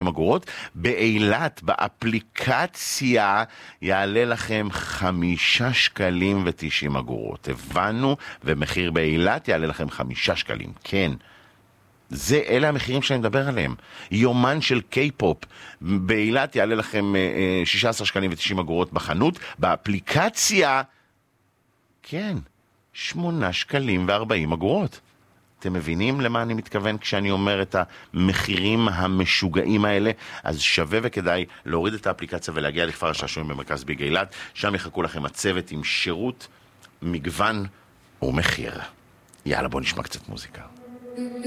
אגורות. באילת, באפליקציה, יעלה לכם 5 שקלים ו90 אגורות. הבנו, ומחיר באילת יעלה לכם 5 שקלים. כן. אלה המחירים שאני מדבר עליהם. יומן של קיי-פופ באילת יעלה לכם 16 שקלים ו90 אגורות בחנות. באפליקציה, כן, 8 שקלים ו40 אגורות. אתם מבינים למה אני מתכוון כשאני אומר את המחירים המשוגעים האלה? אז שווה וכדאי להוריד את האפליקציה ולהגיע לכפר השעשועים במרכז ביג אילת. שם יחכו לכם הצוות עם שירות, מגוון ומחיר. יאללה, בוא נשמע קצת מוזיקה.